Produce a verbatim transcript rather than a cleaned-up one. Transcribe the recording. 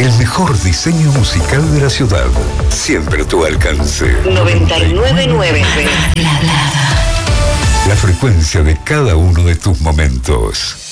El mejor diseño musical de la ciudad. Siempre a tu alcance. noventa y nueve nueve. La frecuencia de cada uno de tus momentos.